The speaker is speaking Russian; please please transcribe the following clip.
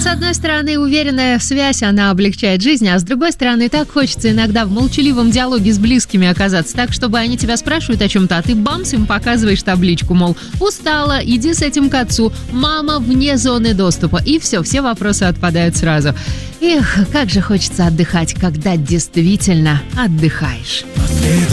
одной стороны, уверенная связь, она облегчает жизнь, а с другой стороны, так хочется иногда в молчаливом диалоге с близкими оказаться, так, чтобы они тебя спрашивают о чем-то, а ты бамс им показываешь табличку, мол, устала, иди с этим к отцу, мама вне зоны доступа, и все вопросы отпадают сразу. Эх, как же хочется отдыхать, когда действительно отдыхаешь.